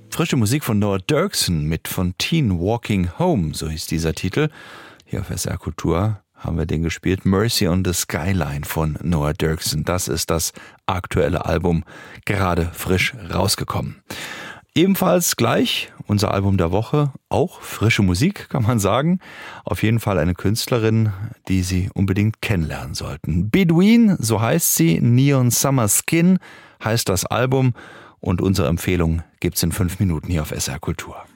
Frische Musik von Noah Derksen mit Fontaine Walking Home, so hieß dieser Titel. Hier auf SR Kultur haben wir den gespielt. Mercy on the Skyline von Noah Derksen. Das ist das aktuelle Album, gerade frisch rausgekommen. Ebenfalls gleich unser Album der Woche, auch frische Musik, kann man sagen. Auf jeden Fall eine Künstlerin, die Sie unbedingt kennenlernen sollten. Bedouin, so heißt sie, Neon Summer Skin heißt das Album und unsere Empfehlung gibt's in 5 Minuten hier auf SR Kultur.